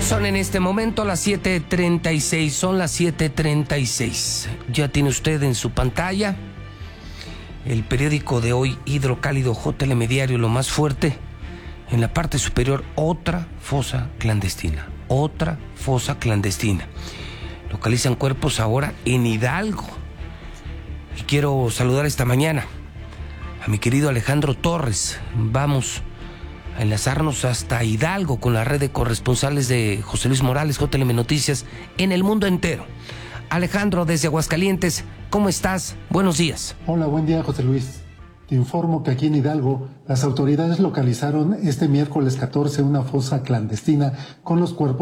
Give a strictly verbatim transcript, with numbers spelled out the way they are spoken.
Son en este momento las siete treinta y seis, son las siete treinta y seis. Ya tiene usted en su pantalla el periódico de hoy, Hidrocálido, J L M Diario, lo más fuerte. En la parte superior, otra fosa clandestina, otra fosa clandestina. Localizan cuerpos ahora en Hidalgo. Y quiero saludar esta mañana a mi querido Alejandro Torres. Vamos a enlazarnos hasta Hidalgo con la red de corresponsales de José Luis Morales, J L M Noticias, en el mundo entero. Alejandro, desde Aguascalientes, ¿cómo estás? Buenos días. Hola, buen día, José Luis. Te informo que aquí en Hidalgo, las autoridades localizaron este miércoles catorce una fosa clandestina con los cuerpos